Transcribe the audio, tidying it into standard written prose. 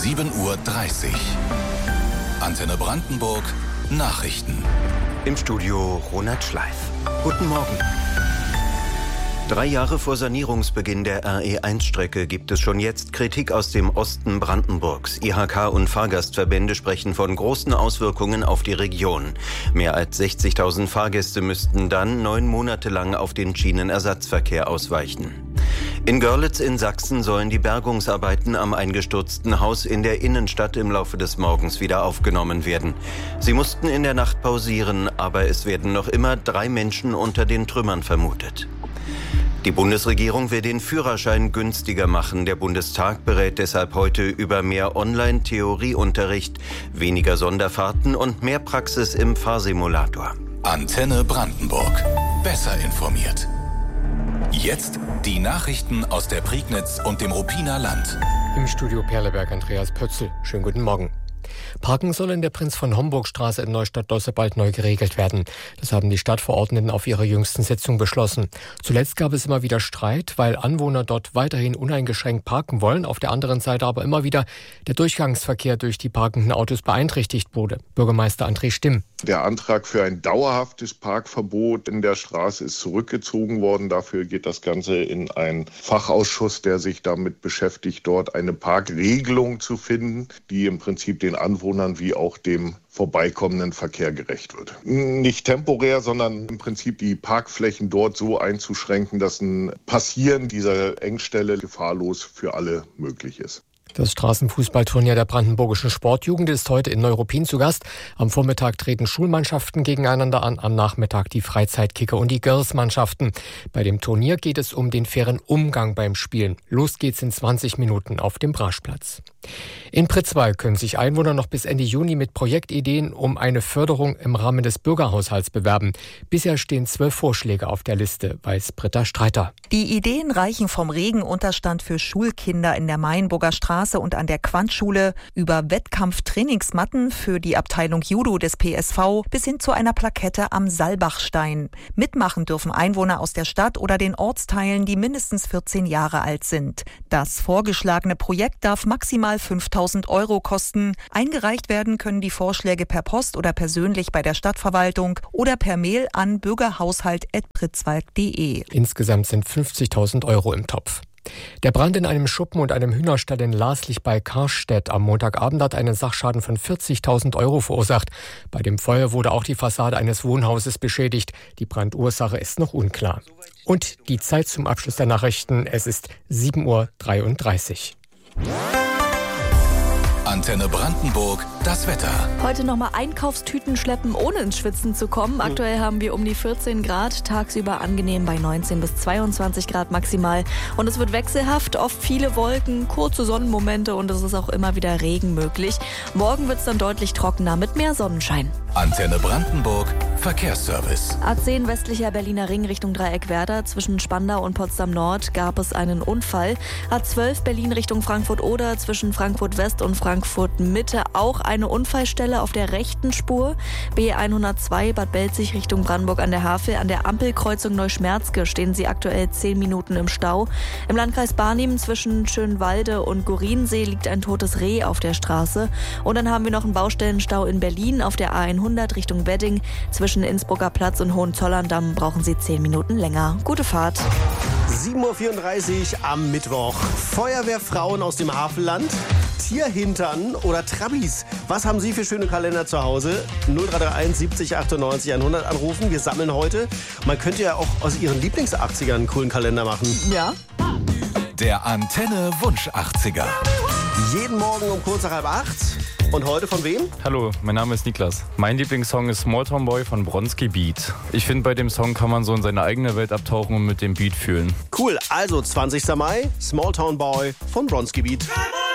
7:30 Uhr. Antenne Brandenburg Nachrichten. Im Studio Ronald Schleif. Guten Morgen. 3 Jahre vor Sanierungsbeginn der RE1-Strecke gibt es schon jetzt Kritik aus dem Osten Brandenburgs. IHK und Fahrgastverbände sprechen von großen Auswirkungen auf die Region. Mehr als 60.000 Fahrgäste müssten dann 9 Monate lang auf den Schienenersatzverkehr ausweichen. In Görlitz in Sachsen sollen die Bergungsarbeiten am eingestürzten Haus in der Innenstadt im Laufe des Morgens wieder aufgenommen werden. Sie mussten in der Nacht pausieren, aber es werden noch immer 3 Menschen unter den Trümmern vermutet. Die Bundesregierung will den Führerschein günstiger machen. Der Bundestag berät deshalb heute über mehr Online-Theorieunterricht, weniger Sonderfahrten und mehr Praxis im Fahrsimulator. Antenne Brandenburg. Besser informiert. Jetzt die Nachrichten aus der Prignitz und dem Ruppiner Land. Im Studio Perleberg Andreas Pötzl. Schönen guten Morgen. Parken soll in der Prinz-von-Homburg-Straße in Neustadt-Dosse bald neu geregelt werden. Das haben die Stadtverordneten auf ihrer jüngsten Sitzung beschlossen. Zuletzt gab es immer wieder Streit, weil Anwohner dort weiterhin uneingeschränkt parken wollen, auf der anderen Seite aber immer wieder der Durchgangsverkehr durch die parkenden Autos beeinträchtigt wurde. Bürgermeister André Stimm. Der Antrag für ein dauerhaftes Parkverbot in der Straße ist zurückgezogen worden. Dafür geht das Ganze in einen Fachausschuss, der sich damit beschäftigt, dort eine Parkregelung zu finden, die im Prinzip den Anwohnern wie auch dem vorbeikommenden Verkehr gerecht wird. Nicht temporär, sondern im Prinzip die Parkflächen dort so einzuschränken, dass ein Passieren dieser Engstelle gefahrlos für alle möglich ist. Das Straßenfußballturnier der brandenburgischen Sportjugend ist heute in Neuruppin zu Gast. Am Vormittag treten Schulmannschaften gegeneinander an, am Nachmittag die Freizeitkicker und die Girls-Mannschaften. Bei dem Turnier geht es um den fairen Umgang beim Spielen. Los geht's in 20 Minuten auf dem Braschplatz. In Pritzwalk können sich Einwohner noch bis Ende Juni mit Projektideen um eine Förderung im Rahmen des Bürgerhaushalts bewerben. Bisher stehen 12 Vorschläge auf der Liste, weiß Britta Streiter. Die Ideen reichen vom Regenunterstand für Schulkinder in der Mainburger Straße und an der Quantschule über Wettkampftrainingsmatten für die Abteilung Judo des PSV bis hin zu einer Plakette am Saalbachstein. Mitmachen dürfen Einwohner aus der Stadt oder den Ortsteilen, die mindestens 14 Jahre alt sind. Das vorgeschlagene Projekt darf maximal 5.000 € kosten. Eingereicht werden können die Vorschläge per Post oder persönlich bei der Stadtverwaltung oder per Mail an bürgerhaushalt@pritzwalk.de. Insgesamt sind 50.000 € im Topf. Der Brand in einem Schuppen und einem Hühnerstall in Laslich bei Karstedt am Montagabend hat einen Sachschaden von 40.000 € verursacht. Bei dem Feuer wurde auch die Fassade eines Wohnhauses beschädigt. Die Brandursache ist noch unklar. Und die Zeit zum Abschluss der Nachrichten, es ist 7:33 Uhr. Antenne Brandenburg, das Wetter. Heute nochmal Einkaufstüten schleppen, ohne ins Schwitzen zu kommen. Aktuell haben wir um die 14 Grad, tagsüber angenehm bei 19 bis 22 Grad maximal. Und es wird wechselhaft, oft viele Wolken, kurze Sonnenmomente und es ist auch immer wieder Regen möglich. Morgen wird es dann deutlich trockener mit mehr Sonnenschein. Antenne Brandenburg, Verkehrsservice. A10 westlicher Berliner Ring Richtung Dreieck-Werder. Zwischen Spandau und Potsdam Nord gab es einen Unfall. A12 Berlin Richtung Frankfurt-Oder. Zwischen Frankfurt West und Frankfurt Mitte auch eine Unfallstelle auf der rechten Spur. B102 Bad Belzig Richtung Brandenburg an der Havel. An der Ampelkreuzung Neuschmerzke stehen sie aktuell 10 Minuten im Stau. Im Landkreis Barnim zwischen Schönwalde und Goriensee liegt ein totes Reh auf der Straße. Und dann haben wir noch einen Baustellenstau in Berlin auf der A100 Richtung Wedding. Zwischen Innsbrucker Platz und Hohenzollern-Damm brauchen Sie 10 Minuten länger. Gute Fahrt. 7:34 Uhr am Mittwoch. Feuerwehrfrauen aus dem Havelland, Tierhintern oder Trabbis. Was haben Sie für schöne Kalender zu Hause? 0331 70 98 100 anrufen. Wir sammeln heute. Man könnte ja auch aus Ihren Lieblings-80ern einen coolen Kalender machen. Ja. Der Antenne Wunsch 80er. Jeden Morgen um kurz nach 7:30. Und heute von wem? Hallo, mein Name ist Niklas. Mein Lieblingssong ist Small Town Boy von Bronski Beat. Ich finde, bei dem Song kann man so in seine eigene Welt abtauchen und mit dem Beat fühlen. Cool, also 20. Mai, Small Town Boy von Bronski Beat.